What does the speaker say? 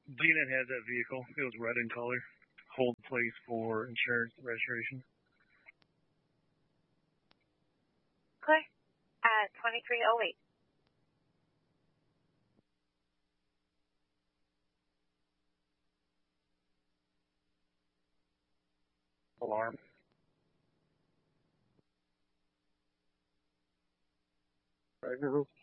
DNET has that vehicle. It was red in color. Hold place for insurance registration. Okay. At 2308. Alarm. Right now.